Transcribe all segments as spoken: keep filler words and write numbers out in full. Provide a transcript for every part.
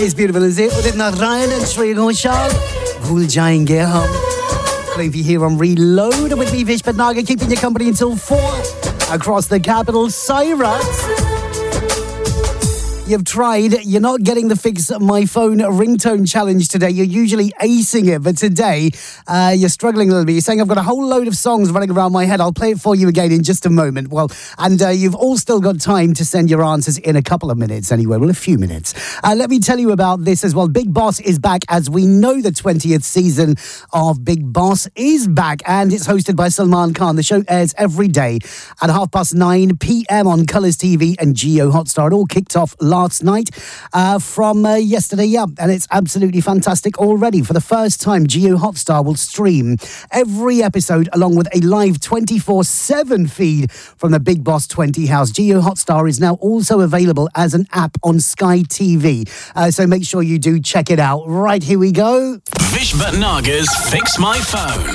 It's beautiful, is it? Udit Narayan and Shreya Ghoshal. Bhul jayenge hum. Playing for you here on Reload with me, Vish Bhatnagar, keeping you company until four. Across the capital, Cyrus. You've tried, you're not getting the Fix My Phone ringtone challenge today. You're usually acing it, but today uh, you're struggling a little bit. You're saying, I've got a whole load of songs running around my head. I'll play it for you again in just a moment. Well, and uh, you've all still got time to send your answers in a couple of minutes anyway. Well, a few minutes. Uh, let me tell you about this as well. Bigg Boss is back. As we know, the twentieth season of Bigg Boss is back, and it's hosted by Salman Khan. The show airs every day at half past nine p.m. on Colours T V and Jio Hotstar. It all kicked off last night uh, from uh, yesterday, yeah, and it's absolutely fantastic already. For the first time, Jio Hotstar will stream every episode along with a live twenty-four seven feed from the Bigg Boss twenty house. Jio Hotstar is now also available as an app on Sky T V, uh, so make sure you do check it out. Right, here we go. Vish Bhatnagar's Fix My Phone.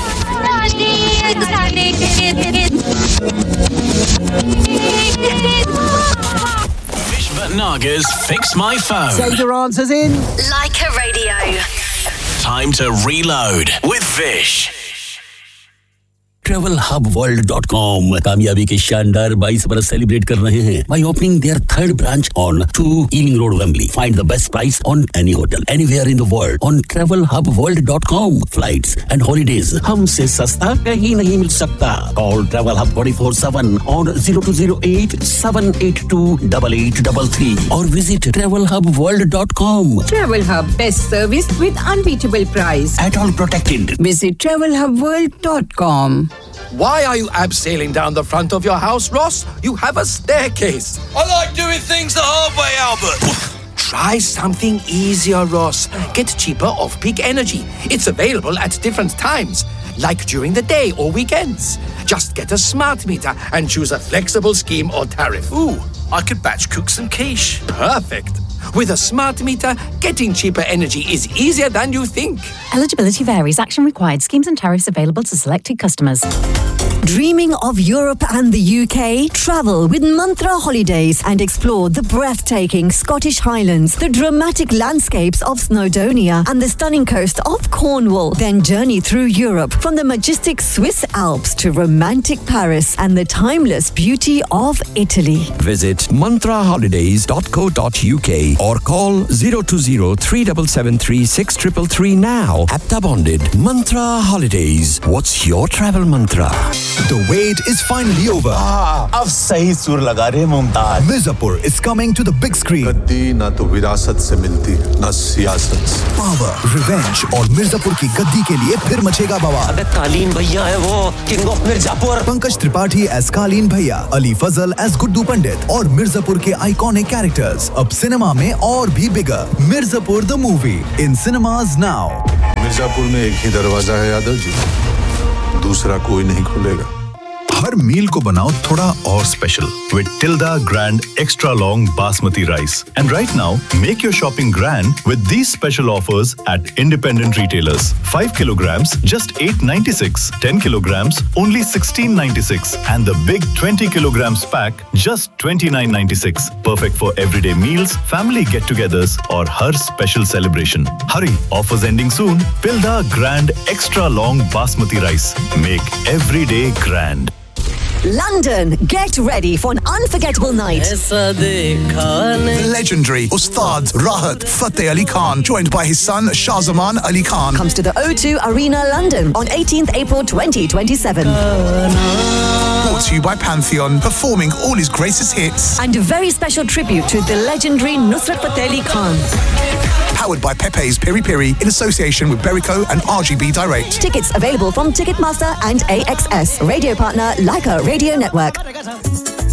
Vish Bhatnagar's Fix My Phone. Send your answers in. Like a radio. Time to reload with Vish. travel hub world dot com कामयाबी के शानदार बाईस बरस celebrate कर रहे हैं by opening their third branch on two Ealing Road, Wembley. Find the best price on any hotel anywhere in the world on travel hub world dot com. Flights and holidays हमसे सस्ता कहीं नहीं मिल सकता. Call Travel Hub twenty-four seven on zero two zero eight seven eight two eight eight three three or visit travel hub world dot com. Travel Hub, best service with unbeatable price. At all protected. Visit travel hub world dot com. Why are you abseiling down the front of your house, Ross? You have a staircase. I like doing things the hard way, Albert. Try something easier, Ross. Get cheaper off-peak energy. It's available at different times, like during the day or weekends. Just get a smart meter and choose a flexible scheme or tariff. Ooh, I could batch cook some quiche. Perfect. With a smart meter, getting cheaper energy is easier than you think. Eligibility varies. Action required. Schemes and tariffs available to selected customers. Dreaming of Europe and the U K? Travel with Mantra Holidays and explore the breathtaking Scottish Highlands, the dramatic landscapes of Snowdonia and the stunning coast of Cornwall. Then journey through Europe from the majestic Swiss Alps to romantic Paris and the timeless beauty of Italy. Visit mantra holidays dot co dot U K or call zero two zero three seven seven three six three three three now. Apta bonded. Mantra Holidays. What's your travel mantra? The wait is finally over. Ah, अब सही सुर लगा रहे Mumtaz. Mirzapur is coming to the big screen. गद्दी ना तो विरासत से मिलती, ना सियासत से. Power, revenge और मिर्जापुर की गद्दी के लिए फिर मचेगा बवाल. अबे कालीन भैया है वो, King of Mirzapur. Pankaj Tripathi as कालीन भैया, अली फजल as गुड्डू पंडित और मिर्जापुर के आइकॉनिक कैरेक्टर्स अब सिनेमा में और भी बिगर. Mirzapur the movie in cinemas now. Mirzapur में एक ही दरवाजा है यादव जी, दूसरा कोई नहीं खुलेगा. हर मील को बनाओ थोड़ा और special with Tilda Grand Extra Long Basmati Rice. And right now, make your shopping grand with these special offers at independent retailers. five kilograms, just eight ninety-six. ten kilograms, only sixteen ninety-six. And the big twenty kilograms pack, just twenty-nine ninety-six. Perfect for everyday meals, family get-togethers, or her special celebration. Hurry, offers ending soon. Tilda Grand Extra Long Basmati Rice. Make every day grand. London, get ready for an unforgettable night. The legendary Ustad Rahat Fateh Ali Khan, joined by his son Shahzaman Ali Khan, comes to the O two Arena, London on eighteenth April twenty twenty-seven. Brought to you by Pantheon, performing all his greatest hits. And a very special tribute to the legendary Nusrat Fateh Ali Khan. Powered by Pepe's Piri Piri in association with Berico and R G B Direct. Tickets available from Ticketmaster and A X S. Radio partner Leica Radio Network.